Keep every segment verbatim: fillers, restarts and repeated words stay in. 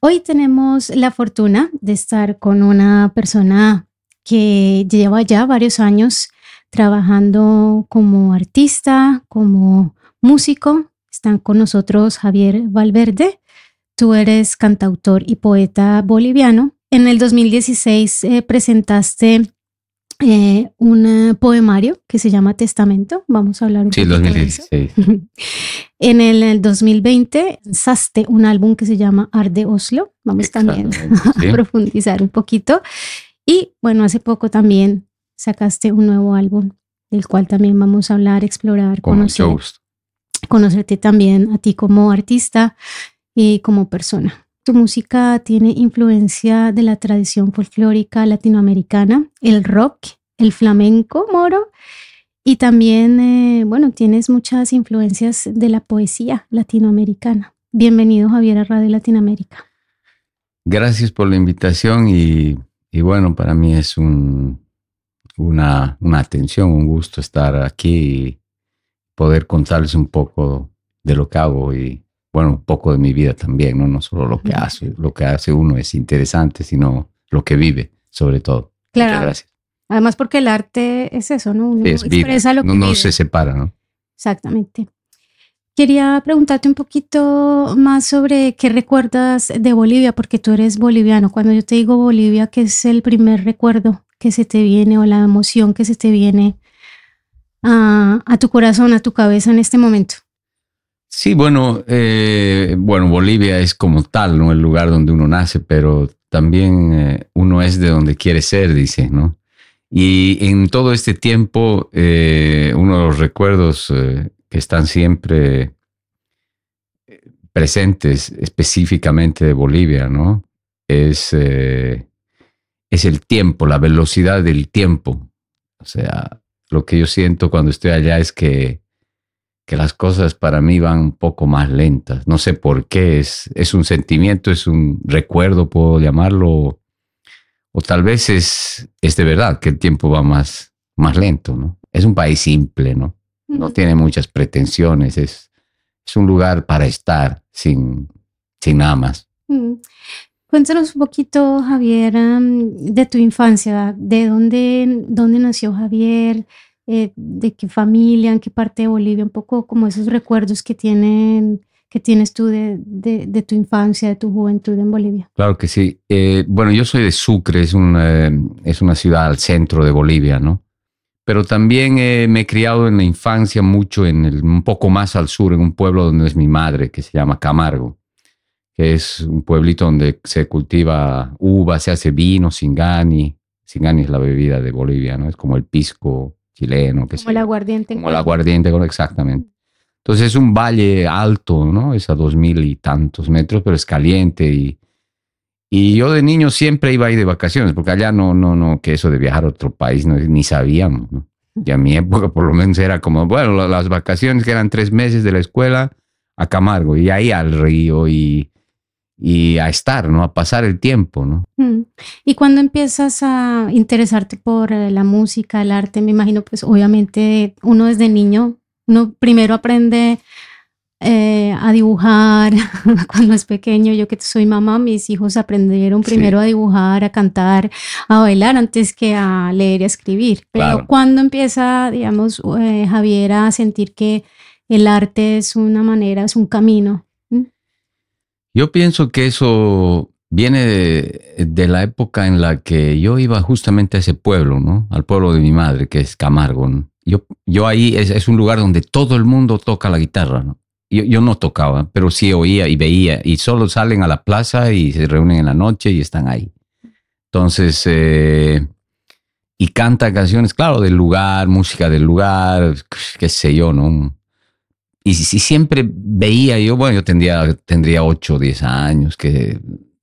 Hoy tenemos la fortuna de estar con una persona que lleva ya varios años trabajando como artista, como músico. Están con nosotros Javier Valverde. Tú eres cantautor y poeta boliviano. En el dos mil dieciséis eh, presentaste eh, un eh, poemario que se llama Testamento. Vamos a hablar un Sí, poquito dos mil dieciséis. de eso. En el, el dos mil veinte lanzaste un álbum que se llama Arde Oslo. Vamos también Exactamente, a sí. profundizar un poquito. Y bueno, hace poco también sacaste un nuevo álbum del cual también vamos a hablar, explorar, Con mucho conocer, gusto. conocerte también a ti como artista y como persona. Tu música tiene influencia de la tradición folclórica latinoamericana, el rock, el flamenco moro y también, eh, bueno, tienes muchas influencias de la poesía latinoamericana. Bienvenido, Javier, a Radio Latinoamérica. Gracias por la invitación y, y bueno, para mí es un, una, una atención, un gusto estar aquí y poder contarles un poco de lo que hago y, bueno, un poco de mi vida también, ¿no? No solo lo que hace, lo que hace uno es interesante, sino lo que vive, sobre todo. Claro. Muchas gracias. Además, porque el arte es eso, ¿no? Uno Sí, es vida. expresa lo que No, no vive. se separa, ¿no? Exactamente. Quería preguntarte un poquito más sobre qué recuerdas de Bolivia, porque tú eres boliviano. Cuando yo te digo Bolivia, ¿qué es el primer recuerdo que se te viene o la emoción que se te viene a, a tu corazón, a tu cabeza en este momento? Sí, bueno, eh, bueno, Bolivia es como tal, ¿no? El lugar donde uno nace, pero también eh, uno es de donde quiere ser, dice, ¿no? Y en todo este tiempo, eh, uno de los recuerdos eh, que están siempre presentes específicamente de Bolivia, ¿no? Es, eh, es el tiempo, la velocidad del tiempo. O sea, lo que yo siento cuando estoy allá es que que las cosas para mí van un poco más lentas. No sé por qué, es, es un sentimiento, es un recuerdo, puedo llamarlo, o tal vez es, es de verdad que el tiempo va más, más lento, ¿no? Es un país simple, ¿no? No tiene muchas pretensiones, es, es un lugar para estar sin, sin nada más. Mm. Cuéntanos un poquito, Javier, um, de tu infancia, de dónde, dónde nació Javier, eh, de qué familia, en qué parte de Bolivia, un poco como esos recuerdos que tienen, que tienes tú de, de, de tu infancia, de tu juventud en Bolivia. Claro que sí. Eh, bueno, yo soy de Sucre, es una, es una ciudad al centro de Bolivia, ¿no? Pero también eh, me he criado en la infancia mucho, en el, un poco más al sur, en un pueblo donde es mi madre, que se llama Camargo, que es un pueblito donde se cultiva uva, se hace vino, singani. Singani es la bebida de Bolivia, ¿no? Es como el pisco chileno. Que Como el aguardiente. Como el aguardiente, exactamente. Entonces es un valle alto, ¿no? Es a dos mil y tantos metros, pero es caliente y, y yo de niño siempre iba ahí de vacaciones, porque allá no, no, no, que eso de viajar a otro país no, ni sabíamos, ¿no? Y a mi época por lo menos era como, bueno, las vacaciones que eran tres meses de la escuela a Camargo y ahí al río y, y a estar, ¿no? A pasar el tiempo, ¿no? Mm. Y cuando empiezas a interesarte por eh, la música, el arte, me imagino, pues obviamente uno desde niño, uno primero aprende eh, a dibujar cuando es pequeño. Yo que soy mamá, mis hijos aprendieron primero Sí. a dibujar, a cantar, a bailar antes que a leer y a escribir. Pero Claro. cuando empieza, digamos, eh, Javier a sentir que el arte es una manera, es un camino. ¿Mm? Yo pienso que eso viene de, de la época en la que yo iba justamente a ese pueblo, ¿no? Al pueblo de mi madre, que es Camargo, ¿no? Yo, yo ahí es, es un lugar donde todo el mundo toca la guitarra, ¿no? Yo, yo no tocaba, pero sí oía y veía, y solo salen a la plaza y se reúnen en la noche y están ahí. Entonces, eh, y cantan canciones, claro, del lugar, música del lugar, qué sé yo, ¿no? Y, si siempre veía yo, bueno, yo tendría, tendría ocho o diez años, que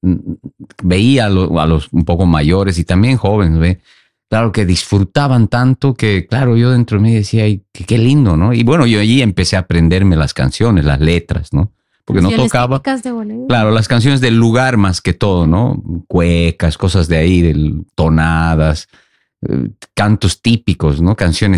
veía a, lo, a los un poco mayores y también jóvenes, ¿ve? Claro que disfrutaban tanto que, claro, yo dentro de mí decía, ay, qué, qué lindo, ¿no? Y bueno, yo allí empecé a aprenderme las canciones, las letras, ¿no? Porque no tocaba. De claro, las canciones del lugar más que todo, ¿no? Cuecas, cosas de ahí, del, tonadas, eh, cantos típicos, ¿no? Canciones